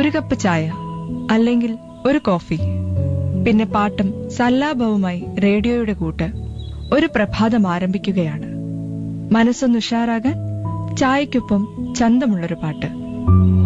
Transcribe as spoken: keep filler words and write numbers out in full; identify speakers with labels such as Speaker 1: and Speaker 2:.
Speaker 1: ഒരു കപ്പ് ചായ അല്ലെങ്കിൽ ഒരു കോഫി, പിന്നെ പാട്ടും സല്ലാപവുമായി റേഡിയോയുടെ കൂട്ട്. ഒരു പ്രഭാതം ആരംഭിക്കുകയാണ്. മനസ്സൊന്ന് ഉഷാറാകാൻ ചായക്കൊപ്പം ചന്തമുള്ളൊരു പാട്ട്.